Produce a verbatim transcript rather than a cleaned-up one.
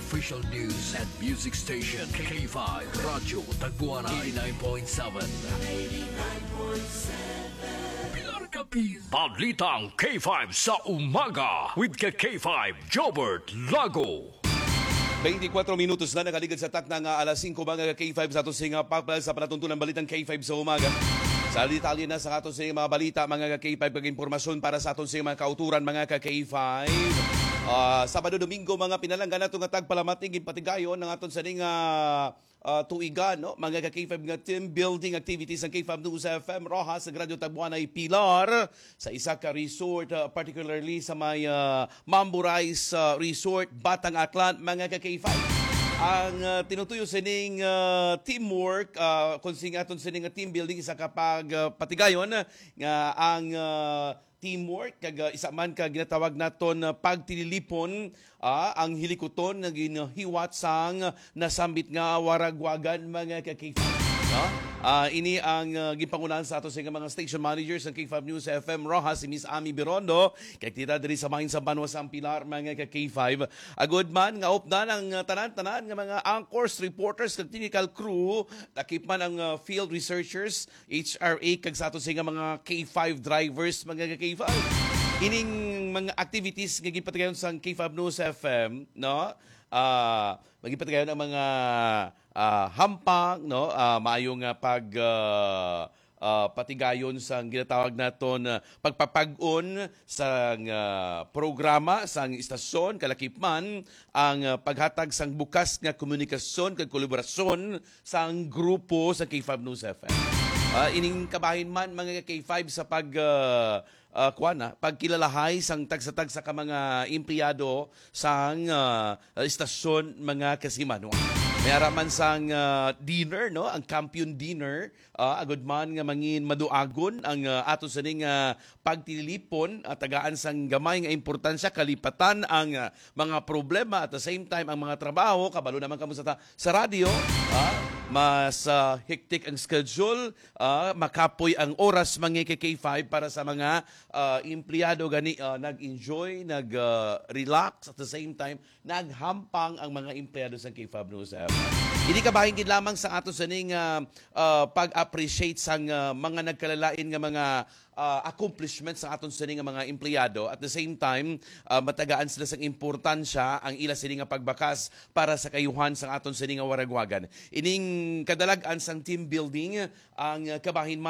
official news and music station K five Radyo Tagbuana eighty-nine point seven. Pilar Capiz. Balitang K five sa umaga with K five Jobert Lago. twenty-four minutos na nakaligad sa tak ng uh, alas singko mga K five sa atos nga papel sa palatuntunan balitang K five sa umaga. Sa detalye na sa atos mga balita mga K five kag impormasyon para sa aton sa mga kauturan mga K five. Uh, Sabado Domingo mga pinalanggan nato nga tagpalamating patigayon ng aton sa ning uh, uh, tuigan no mga K five nga team building activities ng K five News F M Rojas sa Radyo Tagbuana ay Pilar sa isa ka resort uh, particularly sa may uh, Mamburais uh, Resort Batang Aklan mga K five. Ang uh, tinutuyo sining uh, teamwork uh, kung sing aton sining uh, team building isa kapag uh, patigayon nga uh, ang uh, teamwork kag uh, isa man ka ginatawag naton uh, pagtililipon uh, ang hilikuton nga ginhiwat sang uh, nasambit nga waragwagan mga ka-K-five. No? Uh, ini ang uh, gipangunahan sa ato sa mga station managers ng K five News F M Rojas si Miss Ami Birondo kay tita diri sa mahin sa Banwa sa Pilar mga ka K five. Agud man nga opdan ang uh, tanan-tanan nga mga anchors, reporters kag technical crew, takip man ang uh, field researchers, H R A kag sa ato sa mga K five drivers mga ka K five. Ining mga activities nga gipatigayon sa K five News F M, no? Ah, uh, magipatigayon ang mga uh, hampang, no? Uh, maayong uh, pag uh, uh, patigayon sa ginatawag naton uh, pagpapag-on sa uh, programa sang istasyon kalakip man ang uh, paghatag sang bukas nga komunikasyon kag kolaborasyon sang grupo sa K five News F M. Uh, ining kabahin man mga K five sa pag uh, uh, kuana pagkilalahay sang tagsa-tagsa ka mga empleyado sang uh, istasyon mga kasimanwa. May araman sang uh, dinner, no? Ang Campion Dinner. Uh, agad man nga mangin maduagon ang uh, ato sa ning uh, pagtilipon at tagaan sang gamay nga importansya kalipatan ang uh, mga problema at the same time ang mga trabaho kabalo naman kamo sa ta- sa radio. Uh, mas uh, hectic ang schedule, uh, makapoy ang oras mga K five para sa mga uh, empleyado gani uh, nag-enjoy, nag-relax uh, at the same time naghampang ang mga empleyado sa K five News F M. Hindi ka bahingin lamang sa ato sa ning uh, uh, pag-appreciate sang uh, mga nagkalalain nga mga uh, accomplishments sa aton sa ning mga empleyado. At the same time, uh, matagaan sila sang importansya ang ila sa nga pagbakas para sa kayuhan sa aton sa nga waragwagan. Ining kadalagan sang team building ang uh, kabahin